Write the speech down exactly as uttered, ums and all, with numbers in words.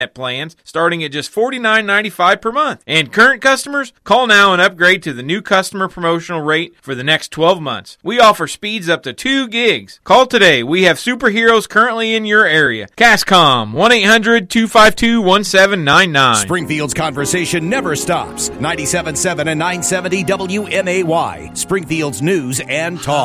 plans starting at just forty-nine ninety-five per month. And current customers, call now and upgrade to the new customer promotional rate for the next twelve months. We offer speeds up to two gigs. Call today. We have superheroes currently in your area. Cascom, one eight hundred two five two one seven nine nine. Springfield's conversation never stops. ninety-seven point seven and nine seventy W M A Y. Springfield's News and Talk.